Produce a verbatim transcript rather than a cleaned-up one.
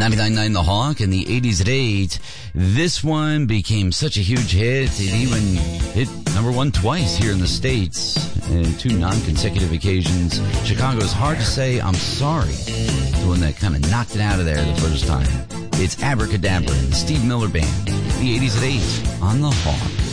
ninety-nine point nine The Hawk in the eighties at eight. This one became such a huge hit, it even hit number one twice here in the States, and two non-consecutive occasions. Chicago's Hard to Say I'm Sorry, the one that kind of knocked it out of there the first time. It's Abracadabra, the Steve Miller Band, the eighties at eight on The Hawk.